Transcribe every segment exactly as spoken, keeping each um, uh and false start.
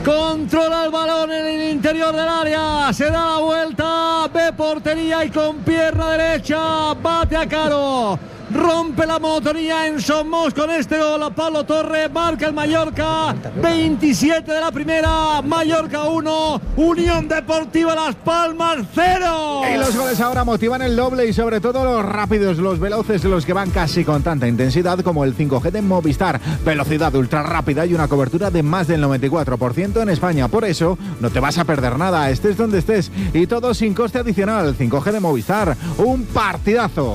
Controla el balón en el interior del área. Se da la vuelta. Ve portería y con pierna derecha bate a Caro. Rompe la monotonía en Somos con este gol a Pablo Torre. Marca el Mallorca. veintisiete de la primera. Mallorca uno. Unión Deportiva Las Palmas cero. Y los goles ahora motivan el doble y sobre todo los rápidos, los veloces, los que van casi con tanta intensidad como el cinco G de Movistar. Velocidad ultra rápida y una cobertura de más del noventa y cuatro por ciento en España. Por eso no te vas a perder nada, estés donde estés. Y todo sin coste adicional. cinco G de Movistar. Un partidazo.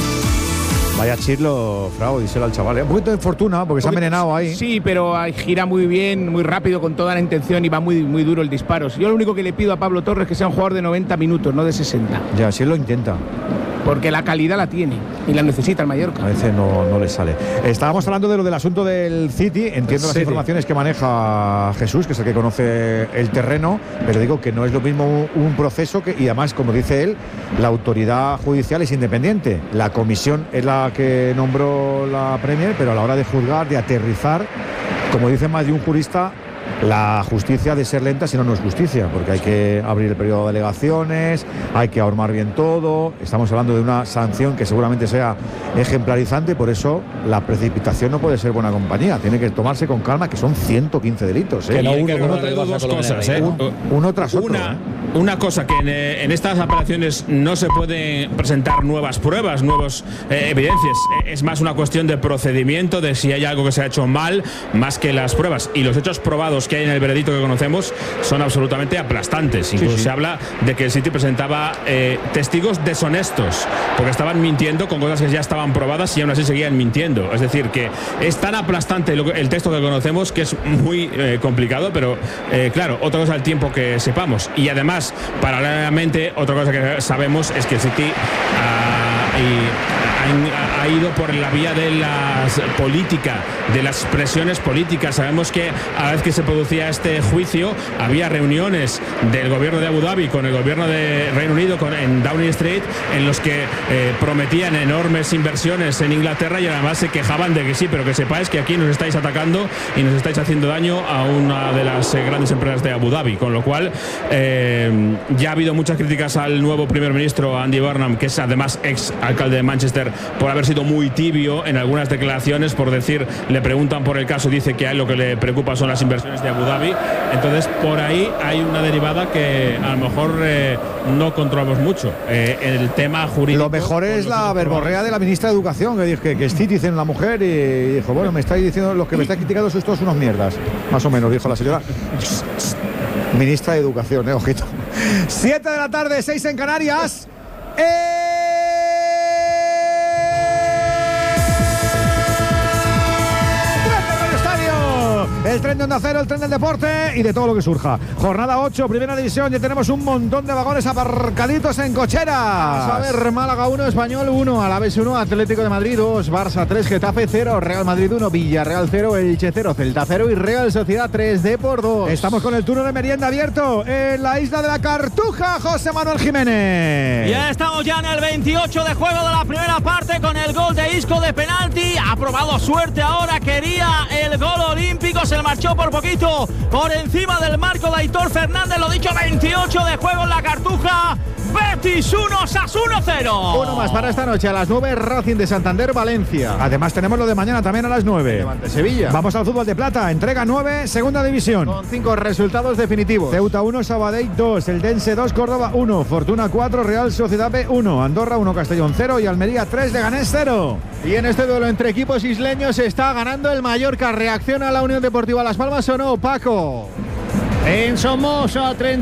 Vaya chirlo, Frau, díselo al chaval. ¿eh? Un poquito de fortuna, porque se ha envenenado ahí. Sí, pero gira muy bien, muy rápido, con toda la intención y va muy, muy duro el disparo. Yo lo único que le pido a Pablo Torres es que sea un jugador de noventa minutos, no de sesenta. Ya, sí lo intenta. Porque la calidad la tiene y la necesita el Mallorca. A veces no, no le sale. Estábamos hablando de lo del asunto del City. Entiendo las informaciones que maneja Jesús, que es el que conoce el terreno, pero digo que no es lo mismo un, un proceso que, y además, como dice él, la autoridad judicial es independiente. La comisión es la que nombró la Premier, pero a la hora de juzgar, de aterrizar, como dice más de un jurista, la justicia de ser lenta, si no, no es justicia, porque hay que abrir el periodo de alegaciones, hay que ahormar bien todo. Estamos hablando de una sanción que seguramente sea ejemplarizante, por eso la precipitación no puede ser buena compañía. Tiene que tomarse con calma, que son ciento quince delitos. ¿eh? Que no, uno, uno, uno, uno, dos cosas, ¿eh? uno, uno tras otro. Una, ¿eh? una cosa, que en, en estas apelaciones no se pueden presentar nuevas pruebas, nuevas eh, evidencias. Es más una cuestión de procedimiento, de si hay algo que se ha hecho mal, más que las pruebas. Y los hechos probados que hay en el veredicto que conocemos son absolutamente aplastantes. Incluso sí, sí. se habla de que el City presentaba eh, testigos deshonestos, porque estaban mintiendo con cosas que ya estaban probadas y aún así seguían mintiendo. Es decir, que es tan aplastante lo que, el texto que conocemos, que es muy eh, complicado, pero eh, claro, otra cosa el tiempo que sepamos. Y además, paralelamente, otra cosa que sabemos es que el City uh, y, ha ido por la vía de la política, de las presiones políticas. Sabemos que a la vez que se producía este juicio había reuniones del gobierno de Abu Dhabi con el gobierno de Reino Unido con, en Downing Street, en los que eh, prometían enormes inversiones en Inglaterra y además se quejaban de que sí, pero que sepáis que aquí nos estáis atacando y nos estáis haciendo daño a una de las eh, grandes empresas de Abu Dhabi, con lo cual eh, ya ha habido muchas críticas al nuevo primer ministro Andy Burnham, que es además ex alcalde de Manchester, por haber sido muy tibio en algunas declaraciones, por decir, le preguntan por el caso, dice que a él lo que le preocupa son las inversiones de Abu Dhabi. Entonces por ahí hay una derivada que a lo mejor eh, no controlamos mucho. Eh, el tema jurídico. Lo mejor es la verborrea de la ministra de Educación, que dijo que, que es Citizen la mujer y dijo, bueno, me estáis diciendo, los que me estáis criticando sois todos unos mierdas. Más o menos, dijo la señora ministra de Educación, eh, ojito. Siete de la tarde, seis en Canarias. ¡Eh! El tren de Onda Cero, el tren del deporte y de todo lo que surja. Jornada ocho, primera división. Ya tenemos un montón de vagones aparcaditos en cocheras. Vamos a ver, Málaga uno, Español uno, Alavés uno, Atlético de Madrid dos, Barça tres, Getafe cero, Real Madrid uno, Villarreal cero, Elche cero, Celta cero y Real Sociedad tres de por dos. Estamos con el turno de merienda abierto en la isla de la Cartuja, José Manuel Jiménez. Ya estamos ya en el veintiocho de juego de la primera parte con el gol de Isco de penalti. Ha probado suerte ahora, quería el gol olímpico, se marchó por poquito por encima del marco de Aitor Fernández. Lo dicho, veintiocho de juego en la Cartuja. Betis uno, Sassuolo cero. Uno más para esta noche a las nueve, Racing de Santander, Valencia. Además tenemos lo de mañana también a las nueve. Levante Sevilla. Vamos al fútbol de plata, entrega nueve, segunda división. Con cinco resultados definitivos. Ceuta uno, Sabadell dos, Eldense dos, Córdoba uno, Fortuna cuatro, Real Sociedad B uno, Andorra uno, Castellón cero y Almería tres, Leganés cero. Y en este duelo entre equipos isleños está ganando el Mallorca. ¿Reacciona la Unión Deportiva Las Palmas o no, Paco? En Somoza, treinta